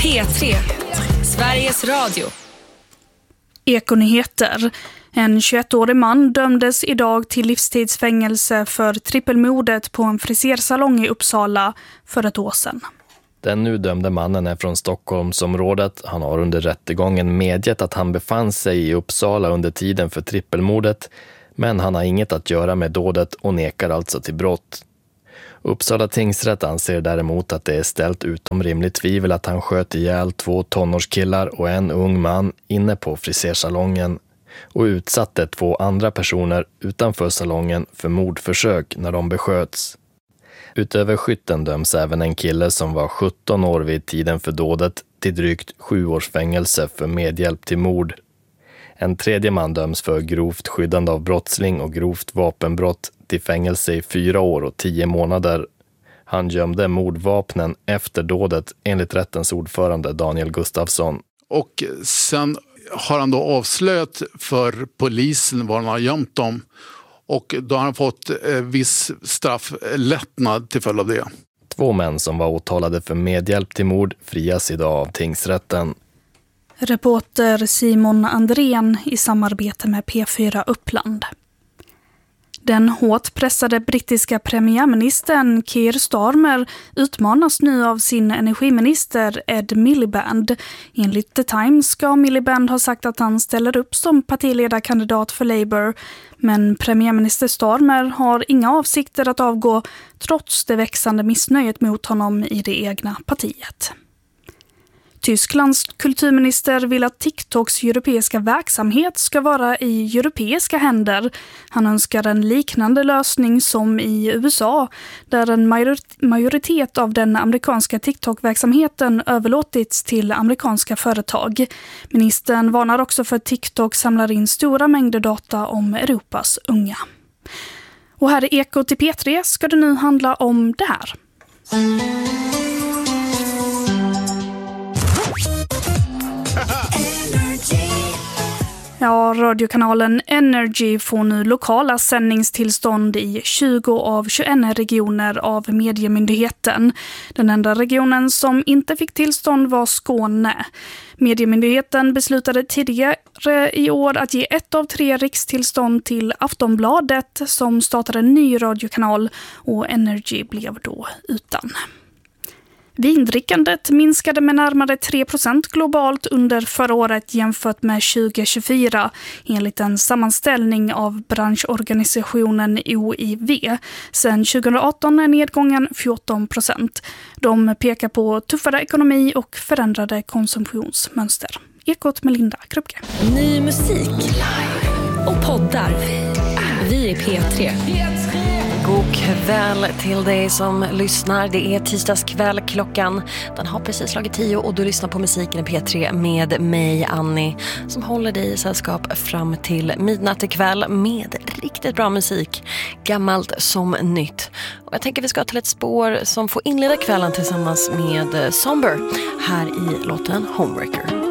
P3, Sveriges Radio. Ekonyheter. En 21-årig man dömdes idag till livstidsfängelse för trippelmordet på en frisersalong i Uppsala för ett år sedan. Den nu dömde mannen är från Stockholmsområdet. Han har under rättegången medgett att han befann sig i Uppsala under tiden för trippelmordet, men han har inget att göra med dådet och nekar alltså till brott. Uppsala tingsrätt anser däremot att det är ställt utom rimligt tvivel att han sköt ihjäl 2 tonårskillar och en ung man inne på frisersalongen och utsatte 2 andra personer utanför salongen för mordförsök när de besköts. Utöver skytten döms även en kille som var 17 år vid tiden för dådet till drygt 7 års fängelse för medhjälp till mord. En tredje man döms för grovt skyddande av brottsling och grovt vapenbrott till fängelse i 4 år och 10 månader. Han gömde mordvapnen efter dådet enligt rättens ordförande Daniel Gustafsson. Och sen har han då avslöjat för polisen var han har gömt dem. Och då har han fått viss strafflättnad till följd av det. 2 män som var åtalade för medhjälp till mord frias idag av tingsrätten. Reporter Simon Andrén i samarbete med P4 Uppland. Den hårt pressade brittiska premiärministern Keir Starmer utmanas nu av sin energiminister Ed Miliband. Enligt The Times ska Miliband ha sagt att han ställer upp som partiledarkandidat för Labour, men premiärminister Starmer har inga avsikter att avgå trots det växande missnöjet mot honom i det egna partiet. Tysklands kulturminister vill att TikToks europeiska verksamhet ska vara i europeiska händer. Han önskar en liknande lösning som i USA, där en majoritet av den amerikanska TikTok-verksamheten överlåtits till amerikanska företag. Ministern varnar också för att TikTok samlar in stora mängder data om Europas unga. Och här i Eko till P3 ska det nu handla om det här. Ja, radiokanalen Energy får nu lokala sändningstillstånd i 20 av 21 regioner av Mediemyndigheten. Den enda regionen som inte fick tillstånd var Skåne. Mediemyndigheten beslutade tidigare i år att ge 1 av 3 rikstillstånd till Aftonbladet som startade en ny radiokanal, och Energy blev då utan. Vindrickandet minskade med närmare 3% globalt under förra året jämfört med 2024 enligt en sammanställning av branschorganisationen OIV. Sen 2018 är nedgången 14%. De pekar på tuffare ekonomi och förändrade konsumtionsmönster. Ekot med Linda Krupke. Ny musik, live och poddar. Vi är P3. God kväll till dig som lyssnar. Det är tisdagskväll, klockan den har precis slagit 10 och du lyssnar på musiken i P3 med mig, Annie, som håller dig i sällskap fram till midnatt ikväll med riktigt bra musik, gammalt som nytt. Och jag tänker vi ska ta ett spår som får inleda kvällen tillsammans med Somber här i låten Homewrecker.